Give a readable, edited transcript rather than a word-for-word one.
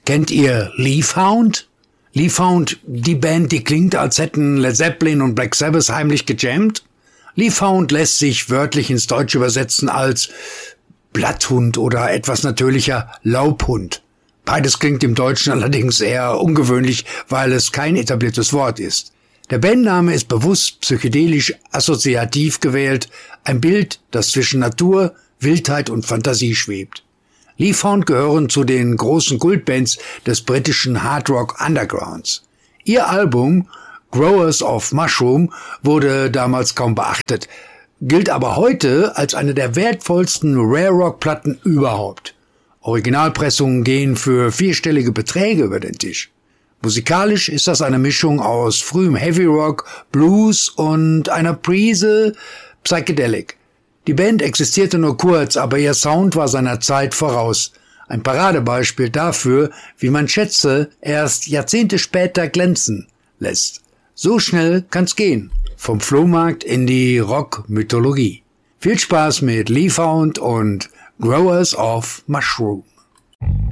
Kennt ihr Leafhound? Leafhound, die Band, die klingt, als hätten Led Zeppelin und Black Sabbath heimlich gejammt. Leafhound lässt sich wörtlich ins Deutsche übersetzen als Blatthund oder etwas natürlicher Laubhund. Beides klingt im Deutschen allerdings eher ungewöhnlich, weil es kein etabliertes Wort ist. Der Bandname ist bewusst psychedelisch assoziativ gewählt, ein Bild, das zwischen Natur, Wildheit und Fantasie schwebt. Leafhound gehören zu den großen Kultbands des britischen Hard Rock Undergrounds. Ihr Album Growers of Mushroom wurde damals kaum beachtet, gilt aber heute als eine der wertvollsten Rare-Rock-Platten überhaupt. Originalpressungen gehen für vierstellige Beträge über den Tisch. Musikalisch ist das eine Mischung aus frühem Heavy Rock, Blues und einer Prise Psychedelic. Die Band existierte nur kurz, aber ihr Sound war seiner Zeit voraus. Ein Paradebeispiel dafür, wie man Schätze erst Jahrzehnte später glänzen lässt. So schnell kann's gehen. Vom Flohmarkt in die Rock-Mythologie. Viel Spaß mit Leafhound und Growers of Mushroom.